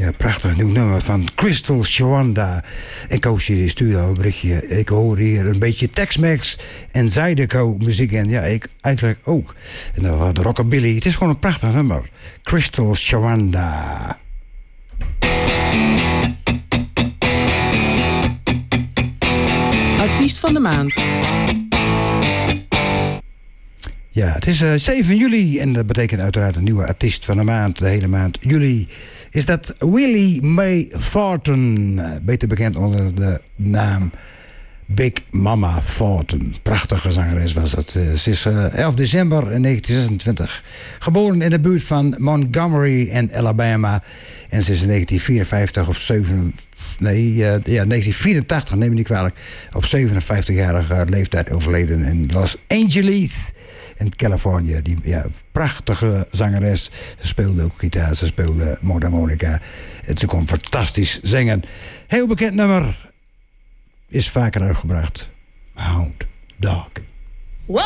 prachtig nieuw nummer van Crystal Shawanda. En Koos hier stuurde al een berichtje. Ik hoor hier een beetje Tex-Mex en Zydeco muziek in. Ja, ik eigenlijk ook. En dan was de rockabilly. Het is gewoon een prachtig nummer. Crystal Shawanda. Artiest van de maand. Ja, het is 7 juli en dat betekent uiteraard een nieuwe artiest van de maand. De hele maand juli is dat Willie Mae Thornton. Beter bekend onder de naam Big Mama Thornton. Prachtige zangeres was dat. Ze is 11 december 1926 geboren in de buurt van Montgomery in Alabama. En ze is in 1954 op 1984, neem me niet kwalijk, op 57-jarige leeftijd overleden in Los Angeles in Californië. Die prachtige zangeres. Ze speelde ook gitaar, ze speelde mondharmonica. En ze kon fantastisch zingen. Heel bekend nummer. Is vaker uitgebracht. Hound Dog.